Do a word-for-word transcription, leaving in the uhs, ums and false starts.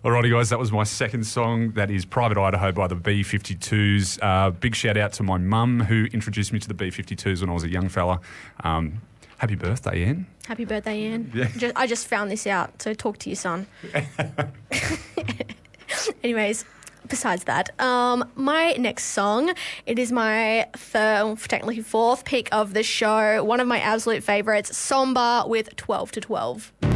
Alrighty, guys, that was my second song. That is Private Idaho by the B fifty-twos. Uh, big shout out to my mum who introduced me to the B fifty-twos when I was a young fella. Um, happy birthday, Anne. Happy birthday, Anne. Yeah. Just, I just found this out, so talk to your son. Anyways, besides that, um, my next song, it is my third, technically fourth pick of the show. One of my absolute favourites, Somber with twelve to twelve.